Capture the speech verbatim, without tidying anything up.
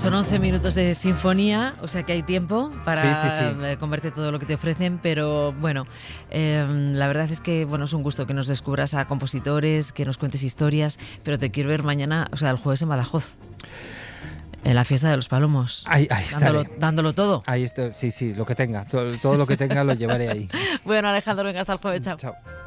son once minutos de sinfonía, o sea que hay tiempo para sí, sí, sí. comerte todo lo que te ofrecen, pero bueno, eh, la verdad es que bueno, es un gusto que nos descubras a compositores, que nos cuentes historias, pero te quiero ver mañana, o sea, el jueves en Badajoz. En la fiesta de los Palomos. Ahí, ahí dándolo, dándolo todo. Ahí estoy, sí, sí, lo que tenga. Todo, todo lo que tenga lo llevaré ahí. Bueno, Alejandro, venga, hasta el jueves. Chao. Chao.